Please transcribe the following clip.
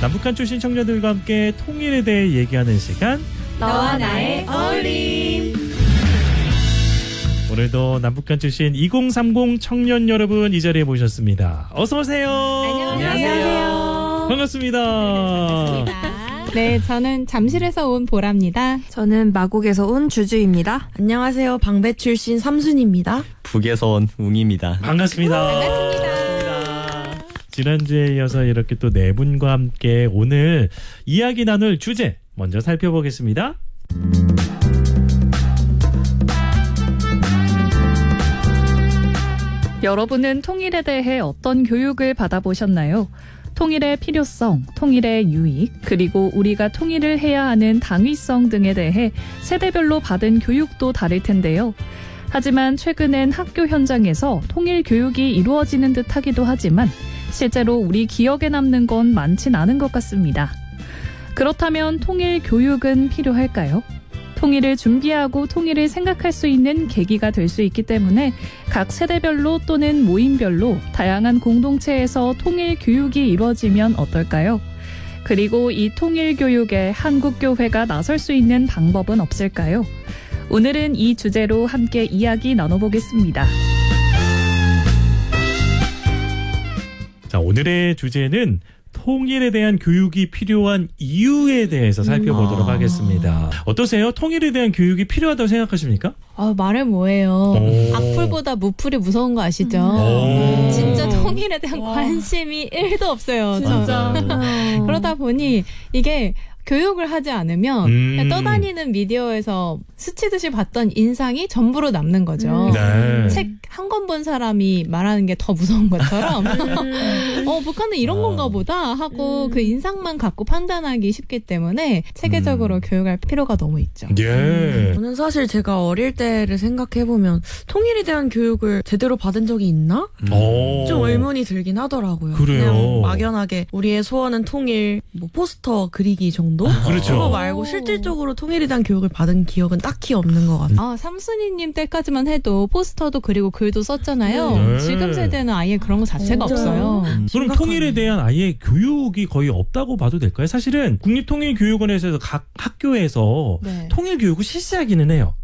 남북한 출신 청년들과 함께 통일에 대해 얘기하는 시간, 너와 나의 어울림. 오늘도 남북한 출신 2030 청년 여러분 이 자리에 모셨습니다. 어서 오세요. 안녕하세요. 반갑습니다. 네, 저는 잠실에서 온 보라입니다. 저는 마곡에서 온 주주입니다. 안녕하세요. 방배 출신 삼순입니다. 북에서 온 웅입니다. 반갑습니다. 지난주에 이어서 이렇게 또 네 분과 함께 오늘 이야기 나눌 주제 먼저 살펴보겠습니다. 여러분은 통일에 대해 어떤 교육을 받아보셨나요? 통일의 필요성, 통일의 유익, 그리고 우리가 통일을 해야 하는 당위성 등에 대해 세대별로 받은 교육도 다를 텐데요. 하지만 최근엔 학교 현장에서 통일 교육이 이루어지는 듯 하기도 하지만 실제로 우리 기억에 남는 건 많진 않은 것 같습니다. 그렇다면 통일 교육은 필요할까요? 통일을 준비하고 통일을 생각할 수 있는 계기가 될 수 있기 때문에 각 세대별로 또는 모임별로 다양한 공동체에서 통일 교육이 이루어지면 어떨까요? 그리고 이 통일 교육에 한국교회가 나설 수 있는 방법은 없을까요? 오늘은 이 주제로 함께 이야기 나눠보겠습니다. 자, 오늘의 주제는 통일에 대한 교육이 필요한 이유에 대해서 살펴보도록 하겠습니다. 어떠세요? 통일에 대한 교육이 필요하다고 생각하십니까? 말은 뭐예요. 오. 악플보다 무플이 무서운 거 아시죠? 오. 진짜 통일에 대한 관심이 1도 없어요. 진짜. 그러다 보니 이게 교육을 하지 않으면 그냥 떠다니는 미디어에서 스치듯이 봤던 인상이 전부로 남는 거죠. 네. 책 한 권 본 사람이 말하는 게 더 무서운 것처럼 북한은 이런 건가 보다 하고 그 인상만 갖고 판단하기 쉽기 때문에 체계적으로 교육할 필요가 너무 있죠. 예. 저는 사실 제가 어릴 때를 생각해보면 통일에 대한 교육을 제대로 받은 적이 있나? 좀 의문이 들긴 하더라고요. 그래요. 그냥 막연하게 우리의 소원은 통일, 뭐 포스터 그리기 정도? 그렇죠. 그거 말고 실질적으로 통일에 대한 교육을 받은 기억은 딱히 없는 것 같아요. 삼순이님 때까지만 해도 포스터도 그리고 글도 썼잖아요. 네. 지금 세대는 아예 그런 거 자체가 진짜요? 없어요. 그럼 심각하네. 통일에 대한 아예 교육이 거의 없다고 봐도 될까요? 사실은 국립통일교육원에서 각 학교에서 네. 통일교육을 실시하기는 해요.